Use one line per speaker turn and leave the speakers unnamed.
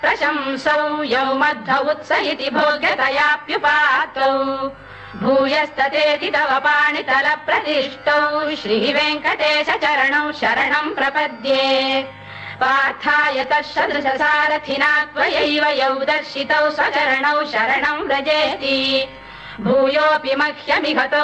प्रशंसौ यौ मध्व उत्स इति भोग्यतयाप्युपातौ भूयस्ततेति तव पाणितल प्रतिष्ठौ श्रीवेङ्कटेश चरणौ शरणं प्रपद्ये पार्थाय तत्सदृशसारथिना त्वयैव यौ दर्शितौ स्वचरणौ शरणं व्रजेति भूयोऽपि मह्यमिहतौ